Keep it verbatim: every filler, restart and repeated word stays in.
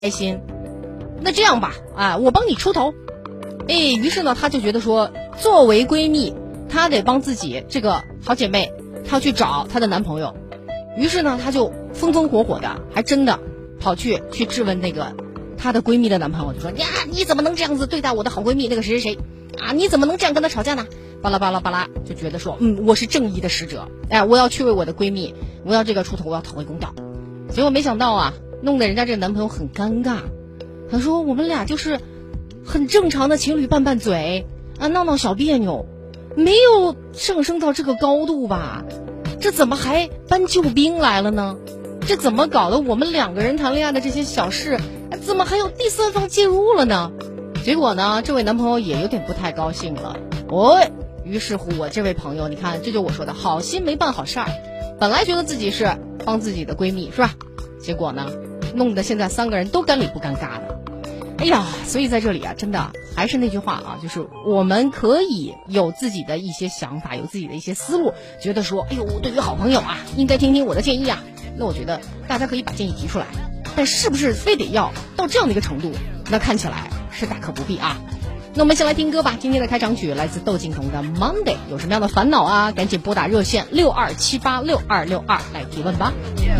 开心。那这样吧，啊，我帮你出头。哎，于是呢，她就觉得说，作为闺蜜，她得帮自己这个好姐妹，她要去找她的男朋友。于是呢，她就风风火火的，还真的跑去去质问那个她的闺蜜的男朋友，就说呀，你怎么能这样子对待我的好闺蜜那个谁谁谁啊？你怎么能这样跟她吵架呢？巴拉巴拉巴拉，就觉得说，嗯，我是正义的使者，哎，我要去为我的闺蜜，我要这个出头，我要讨回公道。结果没想到啊，弄得人家这个男朋友很尴尬。他说我们俩就是很正常的情侣拌拌嘴啊，闹闹小别扭，没有上升到这个高度吧？这怎么还搬救兵来了呢？这怎么搞的？我们两个人谈恋爱的这些小事，怎么还有第三方介入了呢？结果呢，这位男朋友也有点不太高兴了。哦，于是乎我这位朋友，你看，这就我说的好心没办好事儿。本来觉得自己是帮自己的闺蜜是吧？结果呢，弄得现在三个人都干里不尴尬的。哎呀，所以在这里啊，真的还是那句话啊，就是我们可以有自己的一些想法，有自己的一些思路，觉得说，哎呦，对于好朋友啊，应该听听我的建议啊。那我觉得大家可以把建议提出来，但是不是非得要到这样的一个程度？那看起来是大可不必啊。那我们先来听歌吧，今天的开场曲来自窦靖童的 Monday， 有什么样的烦恼啊？赶紧拨打热线六二七八六二六二来提问吧。